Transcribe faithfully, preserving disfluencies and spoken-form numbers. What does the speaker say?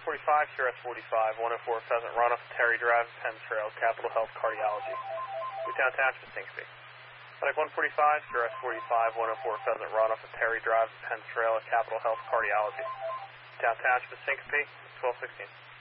forty-five, C R S forty-five, one oh four Pheasant Run off Terry Drive, Penn Trail, Capital Health Cardiology. Newtown Township, Sinksby. Medic one forty-five, C R S forty-five, one oh four Pheasant Run off of Terry Drive, Penn Trail, Capital Health Cardiology. Newtown Township, Sinksby, twelve sixteen.